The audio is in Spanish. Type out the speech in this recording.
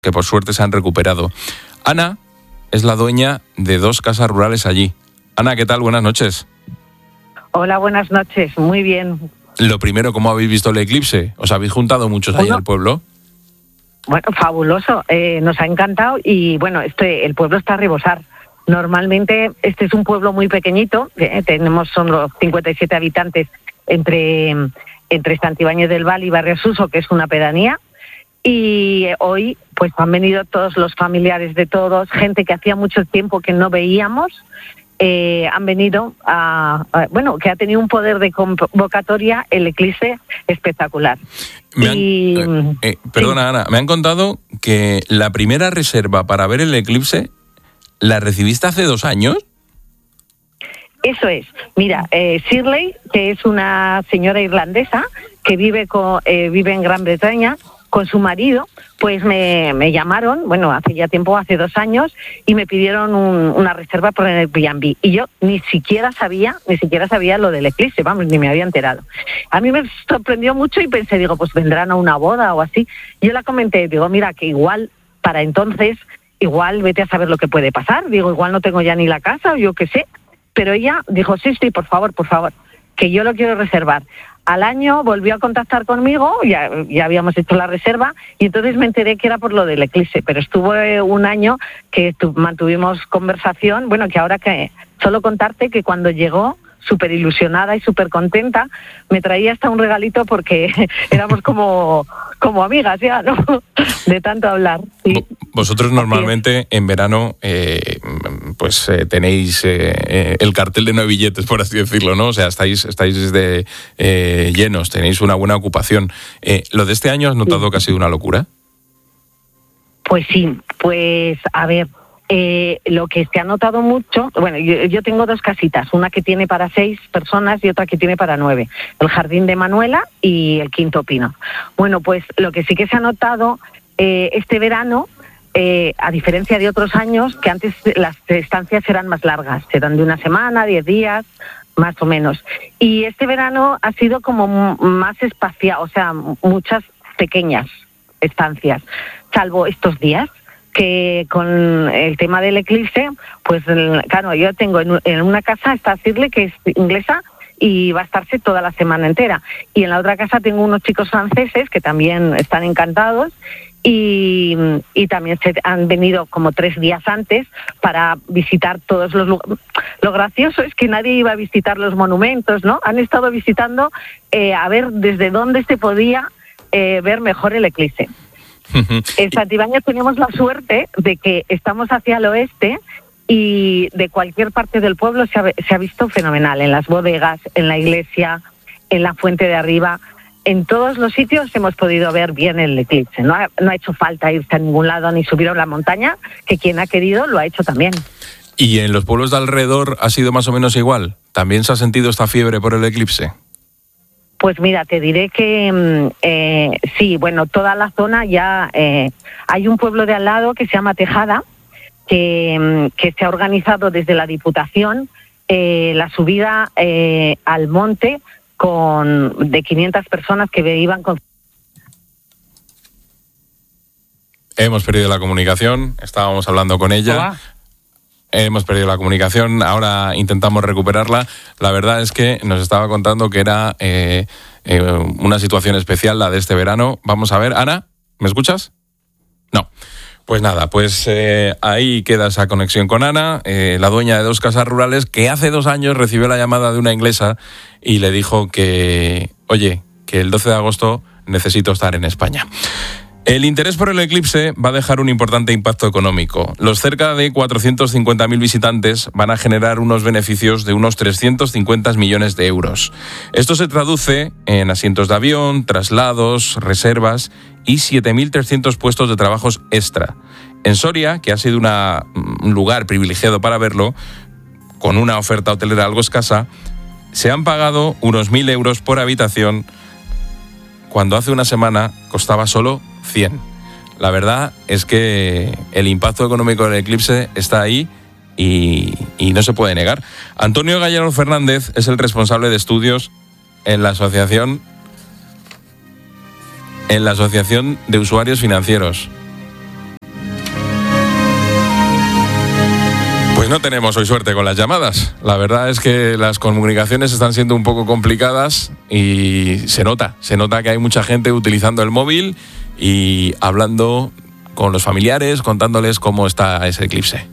que por suerte se han recuperado. Ana es la dueña de 2 casas rurales allí. Ana, ¿qué tal? Buenas noches. Hola, buenas noches. Muy bien. Lo primero, ¿cómo habéis visto el eclipse? ¿Os habéis juntado muchos allí en el pueblo? Bueno, fabuloso. Nos ha encantado y bueno, el pueblo está a rebosar. Normalmente este es un pueblo muy pequeñito. Son los 57 habitantes entre Santibáñez del Val y Barrio Suso, que es una pedanía. Y hoy pues han venido todos los familiares de todos, gente que hacía mucho tiempo que no veíamos. Han venido que ha tenido un poder de convocatoria el eclipse espectacular. Perdona, Ana, me han contado que la primera reserva para ver el eclipse la recibiste hace 2 años. Eso es. Mira, Shirley, que es una señora irlandesa que vive en Gran Bretaña, con su marido, pues me llamaron, hace ya tiempo, hace 2 años, y me pidieron una reserva por el Airbnb. Y yo ni siquiera sabía lo del eclipse, ni me había enterado. A mí me sorprendió mucho y pensé, pues vendrán a una boda o así. Yo la comenté, mira, que igual, para entonces, vete a saber lo que puede pasar. Igual no tengo ya ni la casa o yo qué sé. Pero ella dijo, sí, por favor, que yo lo quiero reservar. Al año volvió a contactar conmigo, ya habíamos hecho la reserva, y entonces me enteré que era por lo del eclipse, pero estuvo un año que mantuvimos conversación, que ahora que solo contarte que cuando llegó, súper ilusionada y súper contenta, me traía hasta un regalito porque éramos como amigas ya, ¿no? De tanto hablar. ¿Sí? Vosotros normalmente en verano tenéis el cartel de 9 billetes, por así decirlo, ¿no? O sea, estáis llenos, tenéis una buena ocupación. ¿Lo de este año has notado que ha sido una locura? Pues sí, a ver, lo que se ha notado mucho, yo tengo 2 casitas, una que tiene para 6 personas y otra que tiene para 9, el Jardín de Manuela y el Quinto Pino. Pues lo que sí que se ha notado este verano, a diferencia de otros años, que antes las estancias eran más largas, eran de 1 semana, 10 días, más o menos. Y este verano ha sido como más espaciado, o sea, muchas pequeñas estancias, salvo estos días, que con el tema del eclipse, pues claro, yo tengo en una casa está Shirley, que es inglesa, y va a estarse toda la semana entera. Y en la otra casa tengo unos chicos franceses que también están encantados y también se han venido como 3 días antes para visitar todos los lugares. Lo gracioso es que nadie iba a visitar los monumentos, ¿no? Han estado visitando a ver desde dónde se podía ver mejor el eclipse. En Santibáñez tenemos la suerte de que estamos hacia el oeste y de cualquier parte del pueblo se ha visto fenomenal, en las bodegas, en la iglesia, en la fuente de arriba, en todos los sitios hemos podido ver bien el eclipse. No ha hecho falta irse a ningún lado ni subir a la montaña, que quien ha querido lo ha hecho también. ¿Y en los pueblos de alrededor ha sido más o menos igual? ¿También se ha sentido esta fiebre por el eclipse? Pues mira, te diré que sí, toda la zona ya... hay un pueblo de al lado que se llama Tejada, que se ha organizado desde la Diputación la subida al monte de 500 personas que iban con... Hemos perdido la comunicación, estábamos hablando con ella. Hola. Hemos perdido la comunicación, ahora intentamos recuperarla. La verdad es que nos estaba contando que era una situación especial la de este verano. Vamos a ver, Ana, ¿me escuchas? No. Pues nada, ahí queda esa conexión con Ana, la dueña de 2 casas rurales, que hace 2 años recibió la llamada de una inglesa y le dijo que el 12 de agosto necesito estar en España. El interés por el eclipse va a dejar un importante impacto económico. Los cerca de 450.000 visitantes van a generar unos beneficios de unos 350 millones de euros. Esto se traduce en asientos de avión, traslados, reservas y 7.300 puestos de trabajos extra. En Soria, que ha sido un lugar privilegiado para verlo, con una oferta hotelera algo escasa, se han pagado unos 1.000 euros por habitación, cuando hace una semana costaba solo 100. La verdad es que el impacto económico del eclipse está ahí y no se puede negar. Antonio Gallardo Fernández es el responsable de estudios en la Asociación de Usuarios Financieros. no tenemos hoy suerte con las llamadas. La verdad es que las comunicaciones están siendo un poco complicadas y se nota que hay mucha gente utilizando el móvil y hablando con los familiares, contándoles cómo está ese eclipse.